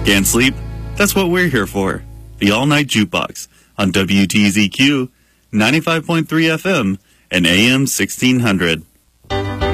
Can't sleep? That's what we're here for. The All Night Jukebox on WTZQ 95.3 FM and AM 1600.